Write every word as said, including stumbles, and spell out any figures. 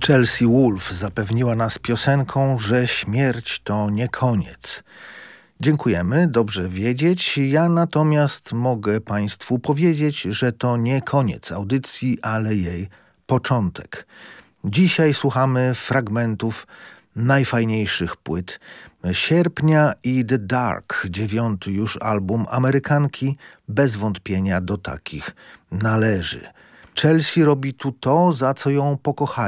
Chelsea Wolfe zapewniła nas piosenką, że śmierć to nie koniec. Dziękujemy, dobrze wiedzieć. Ja natomiast mogę Państwu powiedzieć, że to nie koniec audycji, ale jej początek. Dzisiaj słuchamy fragmentów najfajniejszych płyt sierpnia i The Dark, dziewiąty już album Amerykanki, bez wątpienia do takich należy. Chelsea robi tu to, za co ją pokochali.